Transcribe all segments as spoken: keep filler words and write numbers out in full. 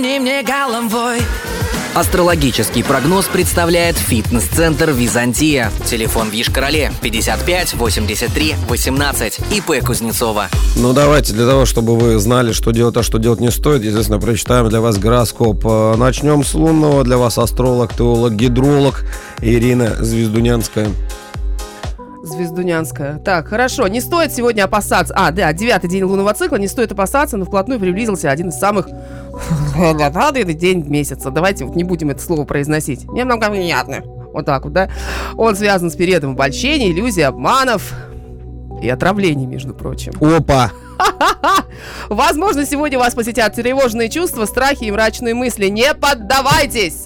Не мне головой. Астрологический прогноз представляет фитнес-центр «Византия». Телефон в Йошкар-Оле пятьдесят пять восемьдесят три восемнадцать. ИП Кузнецова. Ну давайте, для того, чтобы вы знали, что делать, а что делать не стоит, естественно, прочитаем для вас гороскоп. Начнем с лунного. Для вас астролог, теолог, гидролог Ирина Звездунянская. Звездунянская. Так, хорошо, не стоит сегодня опасаться. А, да, девятый день лунного цикла, не стоит опасаться, но вплотную приблизился один из самых день месяца. Давайте вот не будем это слово произносить. Немного приятно. Вот так вот, да? Он связан с периодом обольщения, иллюзий, обманов и отравлений, между прочим. Опа! Возможно, сегодня вас посетят тревожные чувства, страхи и мрачные мысли. Не поддавайтесь!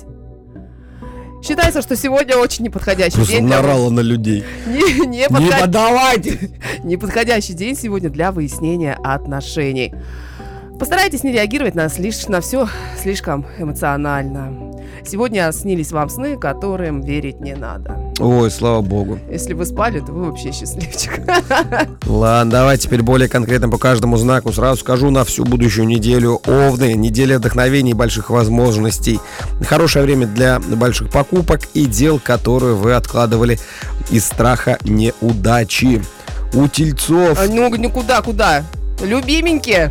Считается, что сегодня очень неподходящий Просто день. Для... нарала на людей. Не, не, подход... не поддавайте! Неподходящий день сегодня для выяснения отношений. Постарайтесь не реагировать на, слиш... на все слишком эмоционально. Сегодня снились вам сны, которым верить не надо. Ой, слава богу. Если вы спали, то вы вообще счастливчик. Ладно, давай теперь более конкретно по каждому знаку. Сразу скажу на всю будущую неделю. Овны, неделя вдохновений и больших возможностей. Хорошее время для больших покупок и дел, которые вы откладывали из страха неудачи. У тельцов... А, ну, никуда, куда? Любименькие,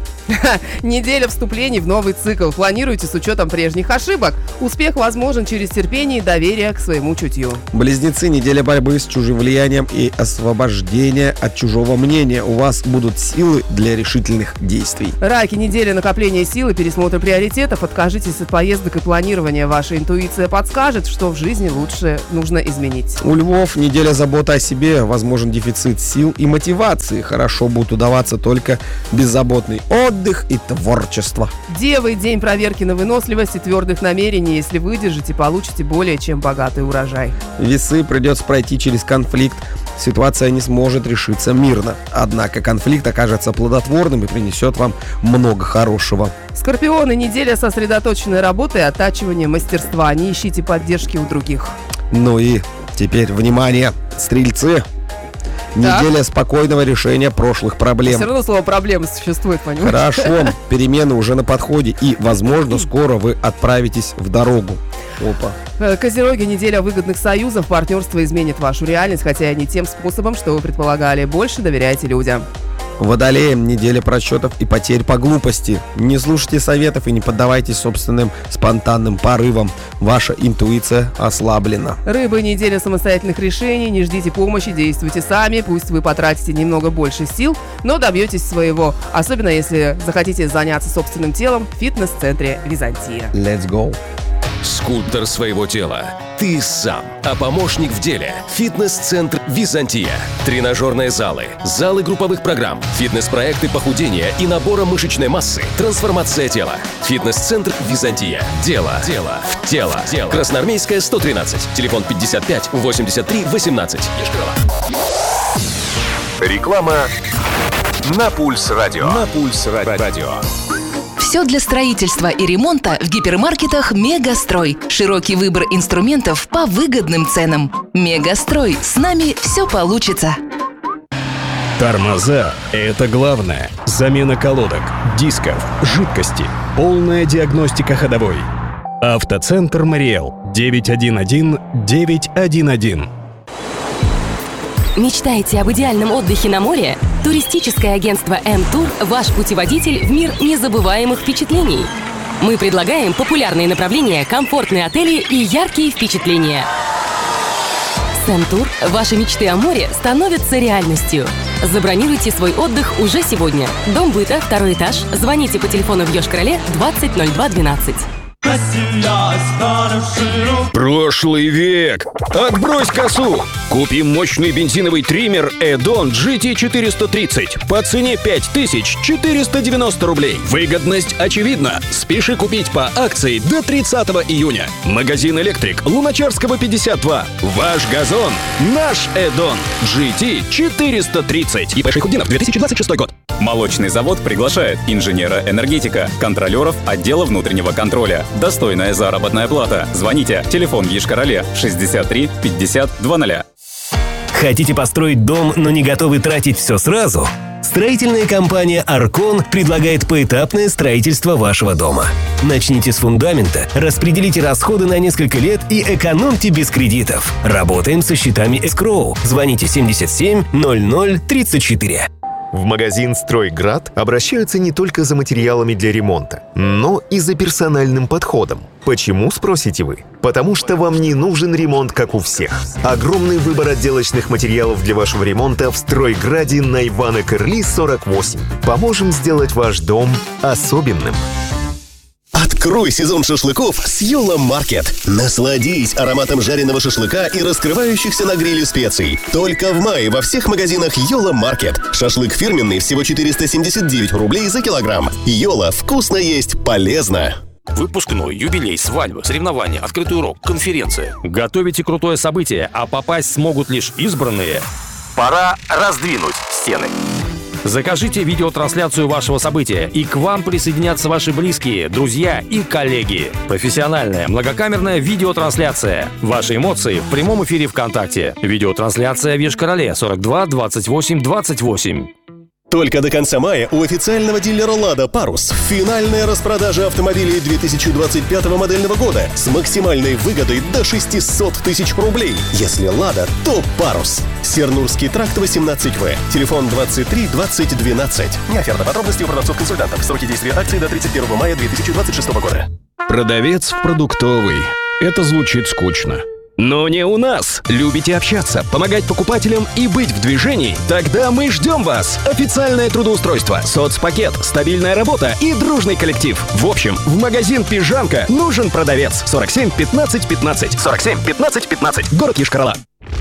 неделя вступлений в новый цикл. Планируйте с учетом прежних ошибок. Успех возможен через терпение и доверие к своему чутью. Близнецы, неделя борьбы с чужим влиянием и освобождения от чужого мнения. У вас будут силы для решительных действий. Раки, неделя накопления сил и пересмотра приоритетов. Откажитесь от поездок и планирования. Ваша интуиция подскажет, что в жизни лучше нужно изменить. У львов, неделя заботы о себе. Возможен дефицит сил и мотивации. Хорошо будет удаваться только беззаботный отдых и творчество. Девы, день проверки на выносливость и твердых намерений. Если выдержите, получите более чем богатый урожай. Весы, придется пройти через конфликт. Ситуация не сможет решиться мирно. Однако конфликт окажется плодотворным и принесет вам много хорошего. Скорпионы, неделя сосредоточенной работы и оттачивания мастерства. Не ищите поддержки у других. Ну и теперь, внимание, стрельцы. Неделя так. спокойного решения прошлых проблем. Все равно слово «проблемы» существует, понимаешь? Хорошо, перемены уже на подходе. И, возможно, скоро вы отправитесь в дорогу. Опа. Козероги, неделя выгодных союзов. Партнерство изменит вашу реальность, хотя и не тем способом, что вы предполагали. Больше доверяйте людям. Водолеям, неделя просчетов и потерь по глупости. Не слушайте советов и не поддавайтесь собственным спонтанным порывам. Ваша интуиция ослаблена. Рыбы, неделя самостоятельных решений. Не ждите помощи, действуйте сами. Пусть вы потратите немного больше сил, но добьетесь своего. Особенно если захотите заняться собственным телом в фитнес-центре «Византия». Let's go. Скульптор своего тела. Ты сам. А помощник в деле. Фитнес-центр «Византия». Тренажерные залы, залы групповых программ, фитнес-проекты похудения и набора мышечной массы. Трансформация тела. Фитнес-центр «Византия». Дело. Дело. В тело. Дело. Красноармейская, сто тринадцать. Телефон пятьдесят пять восемьдесят три восемнадцать. Йошкар-Ола. Реклама на Пульс Радио. На Пульс Радио. Все для строительства и ремонта в гипермаркетах «Мегастрой». Широкий выбор инструментов по выгодным ценам. «Мегастрой». С нами все получится. Тормоза – это главное. Замена колодок, дисков, жидкости. Полная диагностика ходовой. Автоцентр «Мариэл». девять один один девять один один. Мечтаете об идеальном отдыхе на море? Туристическое агентство «М-Тур» – ваш путеводитель в мир незабываемых впечатлений. Мы предлагаем популярные направления, комфортные отели и яркие впечатления. С «М-Тур» ваши мечты о море становятся реальностью. Забронируйте свой отдых уже сегодня. Дом быта, второй этаж. Звоните по телефону в Йошкар-Оле двадцать ноль два двенадцать. Прошлый век. Отбрось косу. Купи мощный бензиновый триммер Эдон джи ти четыреста тридцать по цене пять тысяч четыреста девяносто рублей. Выгодность очевидна. Спеши купить по акции до тридцатого июня. Магазин «Электрик», Луначарского, пятьдесят два. Ваш газон. Наш Эдон джи ти четыреста тридцать. ИП Шейхутдинов, две тысячи двадцать шестой год. Молочный завод приглашает инженера-энергетика, контролеров отдела внутреннего контроля. Достойная заработная плата. Звоните. Телефон в Йошкар-Оле шестьдесят три пятьдесят двадцать. Хотите построить дом, но не готовы тратить все сразу? Строительная компания «Аркон» предлагает поэтапное строительство вашего дома. Начните с фундамента, распределите расходы на несколько лет и экономьте без кредитов. Работаем со счетами эскроу. Звоните семьдесят семь ноль ноль тридцать четыре. В магазин «Стройград» обращаются не только за материалами для ремонта, но и за персональным подходом. Почему, спросите вы? Потому что вам не нужен ремонт, как у всех. Огромный выбор отделочных материалов для вашего ремонта в «Стройграде» на Ивана Кырли, сорок восемь. Поможем сделать ваш дом особенным. Открой сезон шашлыков с Юла Маркет. Насладись ароматом жареного шашлыка и раскрывающихся на гриле специй. Только в мае во всех магазинах Юла Маркет. Шашлык фирменный всего четыреста семьдесят девять рублей за килограмм. Юла, вкусно есть, полезно. Выпускной, юбилей, свадьба, соревнования, открытый урок, конференция. Готовите крутое событие, а попасть смогут лишь избранные. Пора раздвинуть стены. Закажите видеотрансляцию вашего события, и к вам присоединятся ваши близкие, друзья и коллеги. Профессиональная многокамерная видеотрансляция. Ваши эмоции в прямом эфире ВКонтакте. Видеотрансляция в Йошкар-Оле сорок два двадцать восемь двадцать восемь. Только до конца мая у официального дилера «Лада» «Парус» финальная распродажа автомобилей две тысячи двадцать пятого модельного года с максимальной выгодой до шестьсот тысяч рублей. Если «Лада», то «Парус». Сернурский тракт восемнадцать вэ. Телефон двадцать три двадцать двенадцать. Не оферта, подробности у продавцов-консультантов. Сроки действия акции до тридцать первого мая две тысячи двадцать шестого года. Продавец в продуктовый. Это звучит скучно. Но не у нас. Любите общаться, помогать покупателям и быть в движении? Тогда мы ждем вас. Официальное трудоустройство, соцпакет, стабильная работа и дружный коллектив. В общем, в магазин «Пижамка» нужен продавец. сорок семь пятнадцать пятнадцать. сорок семь пятнадцать пятнадцать. Город Йошкар-Ола.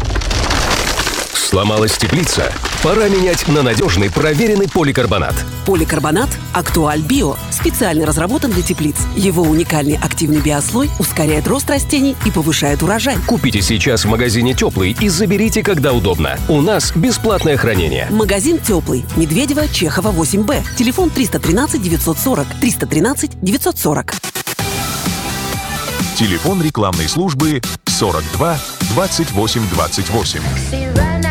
Сломалась теплица? Пора менять на надежный, проверенный поликарбонат. Поликарбонат «Актуаль Био» специально разработан для теплиц. Его уникальный активный биослой ускоряет рост растений и повышает урожай. Купите сейчас в магазине «Теплый» и заберите, когда удобно. У нас бесплатное хранение. Магазин «Теплый». Медведева, Чехова, восемь бэ. Телефон триста тринадцать девятьсот сорок. триста тринадцать девятьсот сорок. Телефон рекламной службы сорок два двадцать восемь двадцать восемь.